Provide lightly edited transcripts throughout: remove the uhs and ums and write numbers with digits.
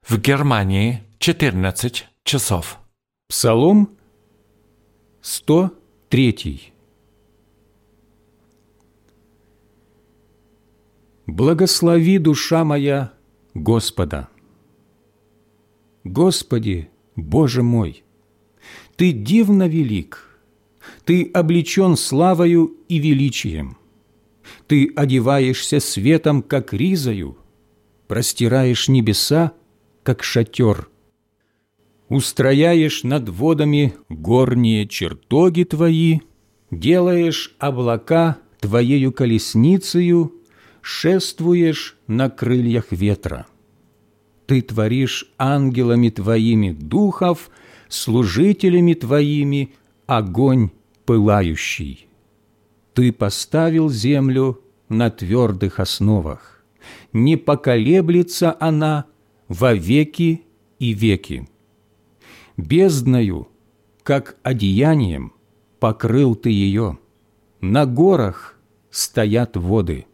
В Германии 14 часов. Псалом 103. Благослови, душа моя, Господа. Господи, Боже мой, Ты дивно велик, Ты облечен славою и величием. Ты одеваешься светом, как ризою, простираешь небеса, как шатер. Устрояешь над водами горние чертоги Твои, делаешь облака Твоею колесницею, шествуешь на крыльях ветра. Ты творишь ангелами Твоими духов, служителями Твоими огонь пылающий. Ты поставил землю на твердых основах, не поколеблется она во веки и веки. Бездною, как одеянием, покрыл Ты ее, на горах стоят воды.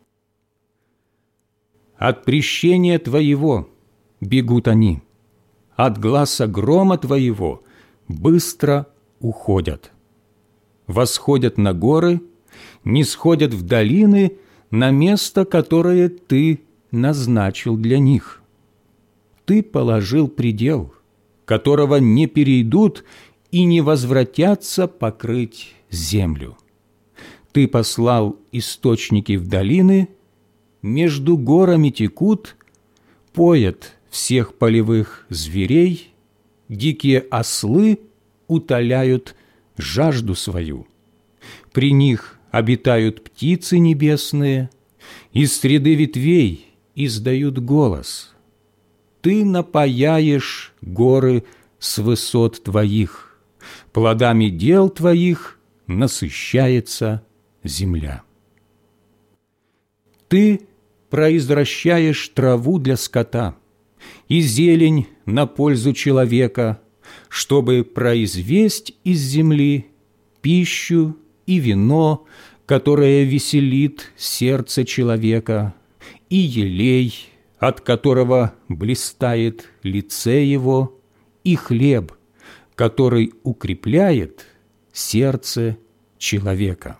От прещения Твоего бегут они, от гласа грома Твоего быстро уходят. Восходят на горы, нисходят в долины, на место, которое Ты назначил для них. Ты положил предел, которого не перейдут и не возвратятся покрыть землю. Ты послал источники в долины, между горами текут, поят всех полевых зверей, дикие ослы утоляют жажду свою. При них обитают птицы небесные, из среды ветвей издают голос. Ты напояешь горы с высот Твоих, плодами дел Твоих насыщается земля. Ты произвращаешь траву для скота и зелень на пользу человека, чтобы произвесть из земли пищу и вино, которое веселит сердце человека, и елей, от которого блистает лице его, и хлеб, который укрепляет сердце человека.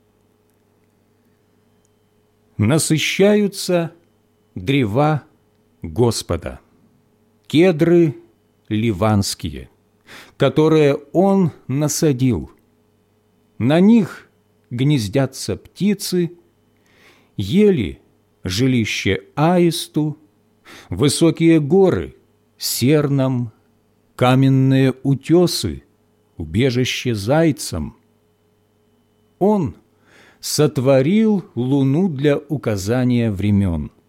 Насыщаются древа Господа, кедры ливанские, которые Он насадил. На них гнездятся птицы, ели жилище аисту, высокие горы сернам, каменные утесы, убежище зайцам. Он сотворил луну для указания времен,